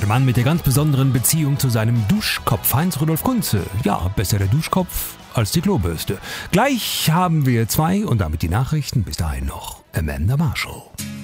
Der Mann mit der ganz besonderen Beziehung zu seinem Duschkopf, Heinz-Rudolf Kunze. Ja, besser der Duschkopf als die Klobürste. Gleich haben wir 2 und damit die Nachrichten. Bis dahin noch Amanda Marshall.